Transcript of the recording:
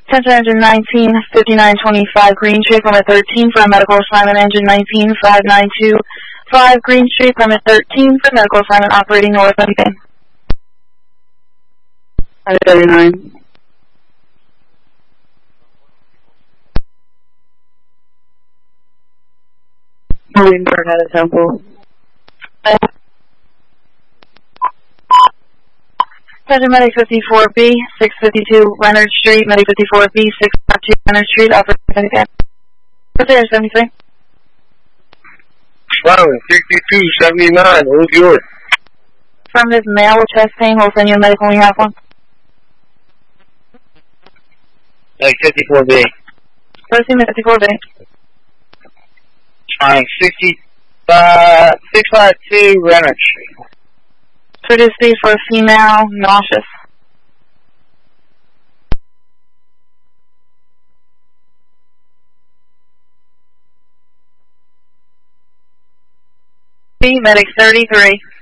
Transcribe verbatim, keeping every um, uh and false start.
Attention engine nineteen fifty-nine twenty-five Green Street, permit thirteen for a medical assignment. Engine nineteen five nine two five Green Street, permit thirteen for medical assignment operating north and in. Highway thirty-nine. Moving for another sample. Attention medic fifty-four B, six fifty-two Leonard Street, medic fifty-four B, six fifty-two Leonard Street, operating again. There, seventy-three. Smiling, sixty-two seventy-nine, who's yours? From this male with chest pain, we'll send you a medic when we have one. Like fifty-four B. Proceed to fifty-four B. Smiling, sixty-five, six five two Leonard Street. Produce these for a female, nauseous. Medic thirty-three.